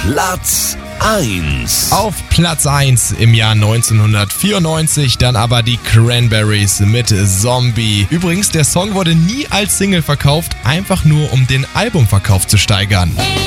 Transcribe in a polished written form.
Platz 1. Auf Platz 1 im Jahr 1994 dann aber die Cranberries mit Zombie. Übrigens, der Song wurde nie als Single verkauft, einfach nur um den Albumverkauf zu steigern.